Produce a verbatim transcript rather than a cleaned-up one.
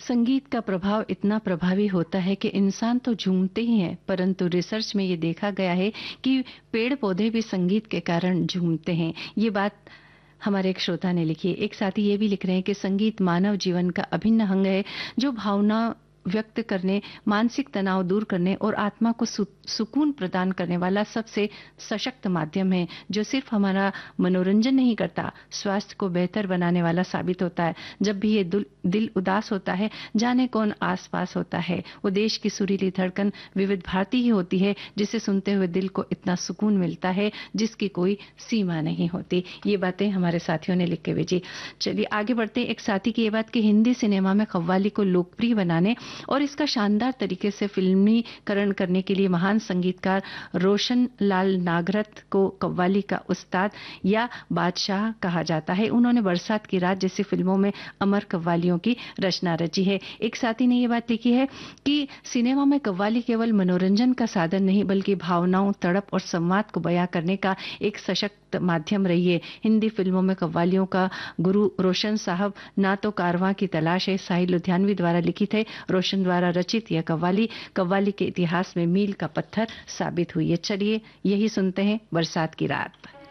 संगीत का प्रभाव इतना प्रभावी होता है कि इंसान तो झूमते ही हैं, परंतु रिसर्च में ये देखा गया है कि पेड़ पौधे भी संगीत के कारण झूमते हैं। ये बात हमारे एक श्रोता ने लिखी है। एक साथी ये भी लिख रहे हैं कि संगीत मानव जीवन का अभिन्न अंग है, जो भावना व्यक्त करने, मानसिक तनाव दूर करने और आत्मा को सु, सुकून प्रदान करने वाला सबसे सशक्त माध्यम है, जो सिर्फ हमारा मनोरंजन नहीं करता, स्वास्थ्य को बेहतर बनाने वाला साबित होता है। जब भी ये दिल, दिल उदास होता है, जाने कौन आसपास होता है, वो देश की सुरीली धड़कन विविध भारती ही होती है, जिसे सुनते हुए दिल को इतना सुकून मिलता है जिसकी कोई सीमा नहीं होती। ये बातें हमारे साथियों ने लिख के भेजी। चलिए आगे बढ़ते। एक साथी की ये बात कि हिंदी सिनेमा में कव्वाली को लोकप्रिय बनाने और इसका शानदार तरीके से फिल्मीकरण करने के लिए महान संगीतकार रोशन लाल नागरथ को कव्वाली का उस्ताद या बादशाह कहा जाता है। उन्होंने बरसात की रात जैसी फिल्मों में अमर कव्वालियों की रचना रची है। एक साथी ने यह बात लिखी है कि सिनेमा में कव्वाली केवल मनोरंजन का साधन नहीं, बल्कि भावनाओं, तड़प और संवाद को बयां करने का एक सशक्त माध्यम रही है। हिंदी फिल्मों में कव्वालियों का गुरु रोशन साहब ना तो कारवां की तलाश है साहिल लुधियानवी द्वारा लिखित है। रोशन द्वारा रचित यह कव्वाली कव्वाली के इतिहास में मील का पत्थर साबित हुई है। चलिए यही सुनते हैं बरसात की रात।